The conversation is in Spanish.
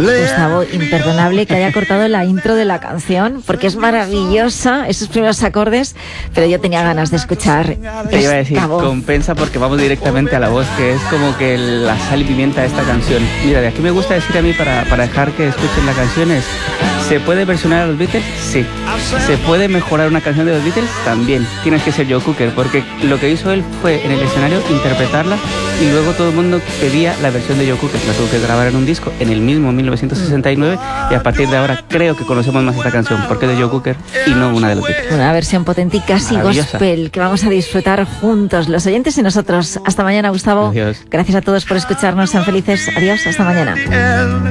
Gustavo, imperdonable que haya cortado la intro de la canción, porque es maravillosa, esos primeros acordes, pero yo tenía ganas de escuchar. Te iba a decir, compensa porque vamos directamente a la voz, que es como que la sal y pimienta de esta canción. Mira, de aquí me gusta decir a mí para dejar que escuchen la canción es: ¿se puede versionar a los Beatles? Sí. ¿Se puede mejorar una canción de los Beatles? También. Tienes que ser Joe Cocker, porque lo que hizo él fue en el escenario interpretarla y luego todo el mundo pedía la versión de Joe Cocker. La tuvo que grabar en un disco en el mismo 1969 y a partir de ahora creo que conocemos más esta canción porque es de Joe Cocker y no una de los Beatles. Una versión potente y casi gospel que vamos a disfrutar juntos, los oyentes y nosotros. Hasta mañana, Gustavo. Adiós. Gracias a todos por escucharnos. Sean felices. Adiós. Hasta mañana.